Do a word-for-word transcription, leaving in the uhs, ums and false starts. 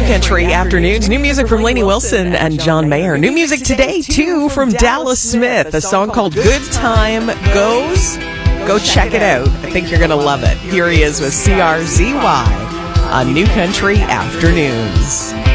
Country Afternoons. New music from Lainey Wilson and John Mayer. New music today, too, from Dallas Smith. A song called Good Time Goes. Go check it out. I think you're going to love it. Here he is with C R Z Y on New Country Afternoons.